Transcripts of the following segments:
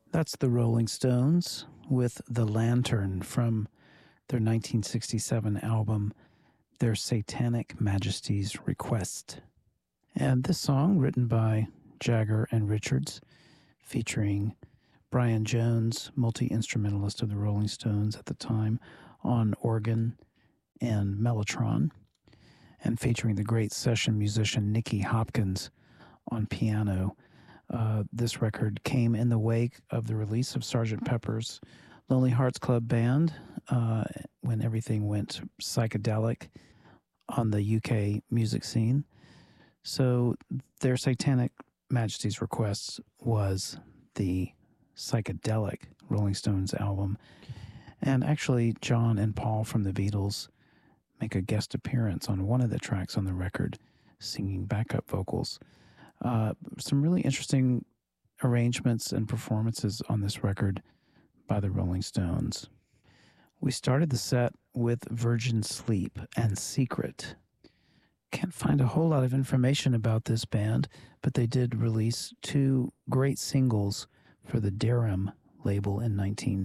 That's the Rolling Stones with The Lantern from their 1967 album, Their Satanic Majesty's Request. And this song, written by Jagger and Richards, featuring Brian Jones, multi-instrumentalist of the Rolling Stones at the time, on organ and mellotron, and featuring the great session musician Nicky Hopkins on piano. This record came in the wake of the release of Sgt. Pepper's Lonely Hearts Club Band when everything went psychedelic on the UK music scene. So their Satanic Majesty's Requests was the psychedelic Rolling Stones album. And actually, John and Paul from the Beatles make a guest appearance on one of the tracks on the record, singing backup vocals. Some really interesting arrangements and performances on this record by the Rolling Stones. We started the set with Virgin Sleep and Secret. Can't find a whole lot of information about this band, but they did release two great singles for the Darum label in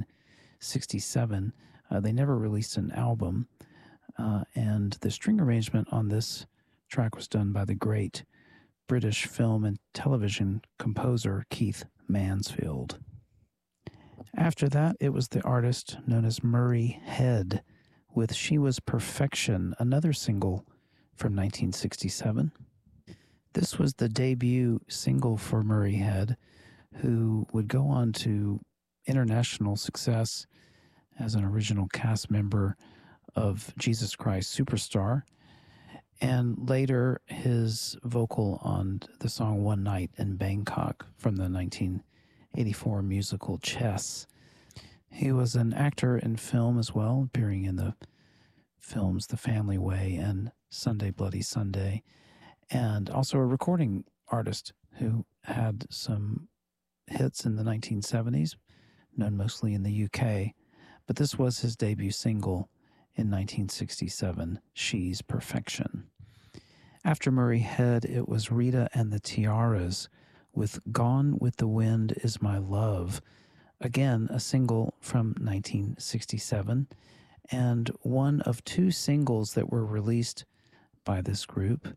1967. They never released an album, and the string arrangement on this track was done by the great British film and television composer Keith Mansfield. After that, it was the artist known as Murray Head with She Was Perfection, another single from 1967. This was the debut single for Murray Head, who would go on to international success as an original cast member of Jesus Christ Superstar, and later his vocal on the song One Night in Bangkok from the 1984 musical Chess. He was an actor in film as well, appearing in the films The Family Way and Sunday Bloody Sunday, and also a recording artist who had some hits in the 1970s, known mostly in the UK, but this was his debut single in 1967, She's Perfection. After Murray Head, it was Rita and the Tiaras with Gone with the Wind Is My Love, again a single from 1967, and one of two singles that were released by this group.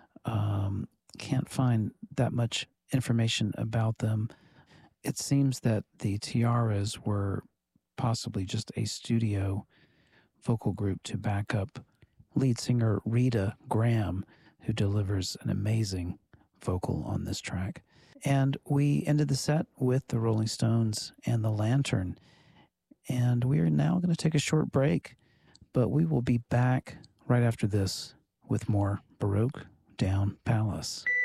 Can't find that much information about them. It seems that the Tiaras were possibly just a studio vocal group to back up lead singer Rita Graham, who delivers an amazing vocal on this track. And we ended the set with the Rolling Stones and The Lantern. And we are now going to take a short break, but we will be back right after this with more Baroque Down Palace.